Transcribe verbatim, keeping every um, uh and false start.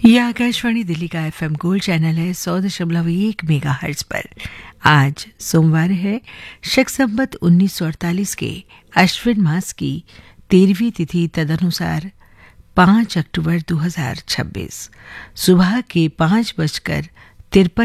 ये आकाशवाणी दिल्ली का FM gold channel है सौ दशमलव एक मेगा हर्ट्ज पर। आज सोमवार है, शक संवत उन्नीस सौ अड़तालीस के अश्विन मास की तेरहवीं तिथि, तदनुसार पाँच अक्टूबर दो हज़ार छब्बीस। सुबह के पाँच बजकर तिरपन